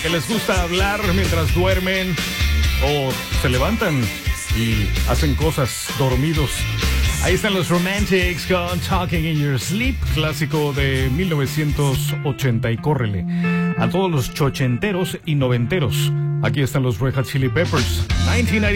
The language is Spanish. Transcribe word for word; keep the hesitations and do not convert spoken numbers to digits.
que les gusta hablar mientras duermen o se levantan y hacen cosas dormidos. Ahí están los Romantics con Talking in Your Sleep, clásico de mil novecientos ochenta, y córrele. A todos los chochenteros y noventeros, aquí están los Red Hot Chili Peppers, mil novecientos noventa y